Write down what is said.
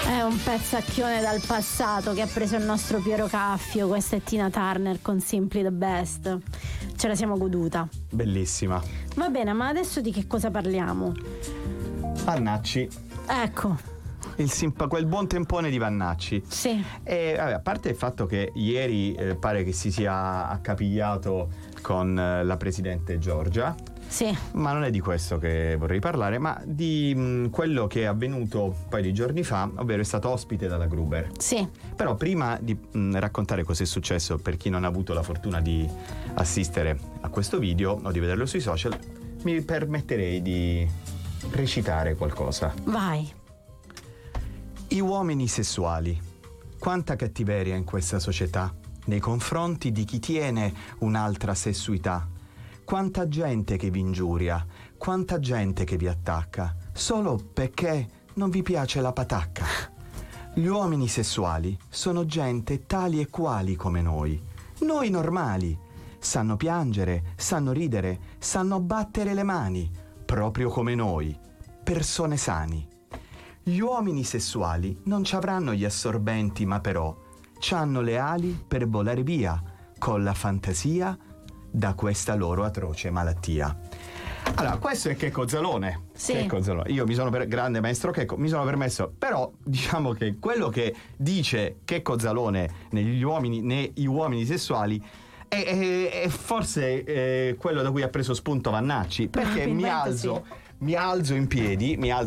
È un pezzacchione dal passato che ha preso il nostro Piero Caffio. Questa è Tina Turner con Simply the Best. Ce la siamo goduta. Bellissima. Va bene, ma adesso di che cosa parliamo? Vannacci. Ecco. Quel buon tempone di Vannacci. Sì. E vabbè, a parte il fatto che ieri pare che si sia accapigliato con la presidente Giorgia. Sì. Ma non è di questo che vorrei parlare, ma di quello che è avvenuto un paio di giorni fa, ovvero è stato ospite dalla Gruber. Sì. Però prima di raccontare cosa è successo per chi non ha avuto la fortuna di assistere a questo video o di vederlo sui social, mi permetterei di recitare qualcosa. Vai. I uomini sessuali. Quanta cattiveria in questa società nei confronti di chi tiene un'altra sessuità. Quanta gente che vi ingiuria, quanta gente che vi attacca, solo perché non vi piace la patacca. Gli uomini sessuali sono gente tali e quali come noi normali. Sanno piangere, sanno ridere, sanno battere le mani, proprio come noi, persone sani. Gli uomini sessuali non ci avranno gli assorbenti, ma però c'hanno le ali per volare via con la fantasia da questa loro atroce malattia. Allora, questo è Checco Zalone. Sì. Checco Zalone. Io mi sono grande maestro Checco, mi sono permesso, però diciamo che quello che dice Checco Zalone nei uomini sessuali è forse quello da cui ha preso spunto Vannacci, perché mi alzo in piedi,